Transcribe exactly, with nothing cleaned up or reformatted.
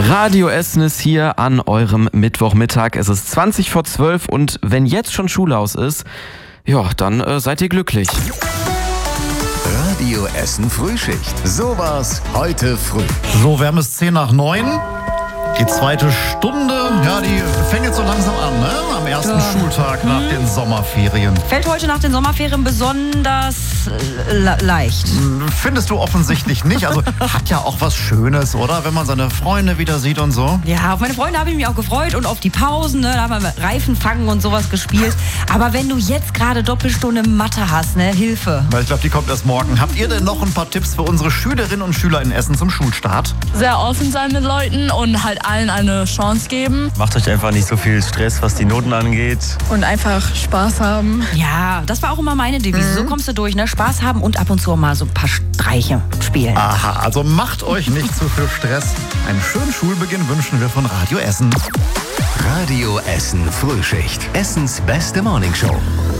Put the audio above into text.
Radio Essen ist hier an eurem Mittwochmittag. Es ist zwanzig vor zwölf und wenn jetzt schon Schulhaus ist, ja, dann äh, seid ihr glücklich. Radio Essen Frühschicht. Sowas heute früh. So, wir haben es zehn nach neun. Die zweite Stunde, ja, die fängt jetzt so langsam an, ne? Am ersten ja. Schultag nach mhm. den Sommerferien. Fällt heute nach den Sommerferien besonders äh, leicht? Findest du offensichtlich nicht. Also hat ja auch was Schönes, oder? Wenn man seine Freunde wieder sieht und so. Ja, auf meine Freunde habe ich mich auch gefreut und auf die Pausen, ne? Da haben wir mit Reifen fangen und sowas gespielt. Aber wenn du jetzt gerade Doppelstunde Mathe hast, ne? Hilfe. Weil ich glaube, die kommt erst morgen. Habt ihr denn noch ein paar Tipps für unsere Schülerinnen und Schüler in Essen zum Schulstart? Sehr offen sein mit Leuten und halt allen eine Chance geben. Macht euch einfach nicht so viel Stress, was die Noten angeht. Und einfach Spaß haben. Ja, das war auch immer meine Devise. Mhm. So kommst du durch, ne? Spaß haben und ab und zu auch mal so ein paar Streiche spielen. Aha, also macht euch nicht zu viel Stress. Einen schönen Schulbeginn wünschen wir von Radio Essen. Radio Essen Frühschicht. Essens beste Morningshow.